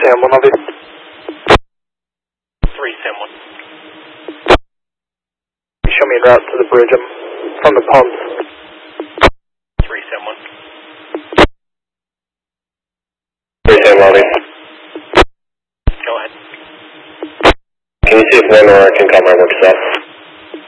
Sam 1, I'll be 3 Sam 1. Show me en route to the bridge. I'm from the pumps. 3 Sam 1. 3 Sam 1. Go ahead. Can you see if one or can call my work staff?